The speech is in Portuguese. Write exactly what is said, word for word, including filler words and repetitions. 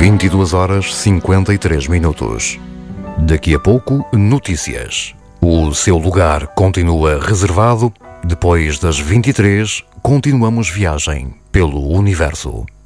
vinte e duas horas cinquenta e três minutos. Daqui a pouco, notícias. O seu lugar continua reservado. Depois das vinte e três, continuamos viagem pelo universo.